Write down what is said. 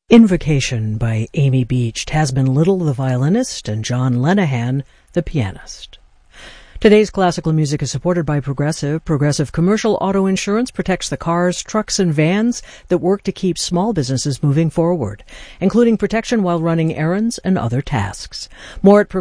Invocation by Amy Beach, Tasman Little, the violinist, and John Lenihan, the pianist. Today's classical music is supported by Progressive. Progressive Commercial Auto Insurance protects the cars, trucks, and vans that work to keep small businesses moving forward, including protection while running errands and other tasks. More at